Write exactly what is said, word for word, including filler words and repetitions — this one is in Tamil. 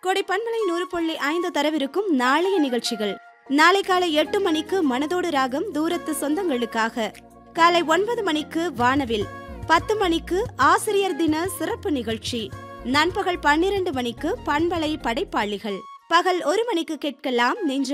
கொடை பண்பலை நூறு புள்ளி ஐந்து தரவிருக்கும் நாளைய நிகழ்ச்சிகள். நாளை காலை எட்டு மணிக்கு மனதோடு ராகம் தூரத்து சொந்தங்களுக்காக, காலை ஒன்பது மணிக்கு வானவில், பத்து மணிக்கு ஆசிரியர் தின சிறப்பு நிகழ்ச்சி, நண்பகல் பன்னிரண்டு மணிக்கு பண்பலை படைப்பாளிகள், பகல் ஒரு மணிக்கு கேட்கலாம் நெஞ்ச